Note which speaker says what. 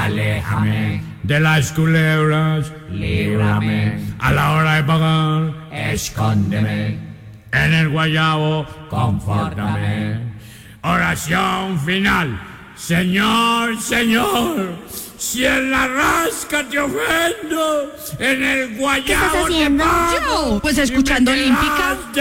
Speaker 1: Aléjame
Speaker 2: de las culebras,
Speaker 1: líbrame,
Speaker 2: a la hora de pagar,
Speaker 1: escóndeme,
Speaker 2: en el guayabo,
Speaker 1: confórtame.
Speaker 2: Oración final. Señor, Señor, si en la rasca te ofendo, en el guayabo
Speaker 3: ¿Qué estás haciendo?
Speaker 2: te pago,
Speaker 4: Yo, pues
Speaker 2: y
Speaker 4: escuchando
Speaker 2: me
Speaker 4: Olímpica.
Speaker 2: quedas